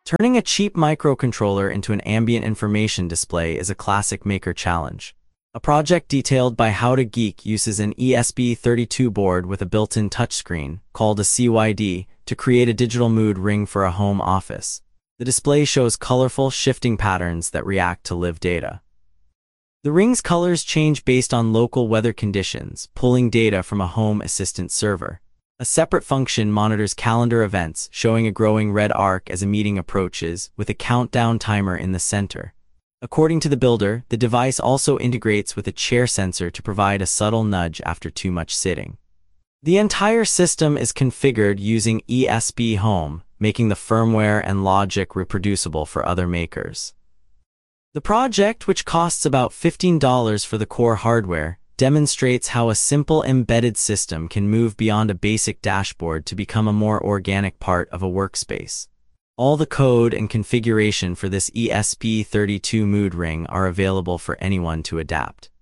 Turning a cheap microcontroller into an ambient information display is a classic maker challenge. A project detailed by How to Geek uses an ESP32 board with a built-in touchscreen, called a CYD, to create a digital mood ring for a home office. The display shows colorful, shifting patterns that react to live data. The ring's colors change based on local weather conditions, pulling data from a Home Assistant server. A separate function monitors calendar events, showing a growing red arc as a meeting approaches, with a countdown timer in the center. According to the builder, the device also integrates with a chair sensor to provide a subtle nudge after too much sitting. The entire system is configured using ESP Home, making the firmware and logic reproducible for other makers. The project, which costs about $15 for the core hardware, demonstrates how a simple embedded system can move beyond a basic dashboard to become a more organic part of a workspace. All the code and configuration for this ESP32 mood ring are available for anyone to adapt.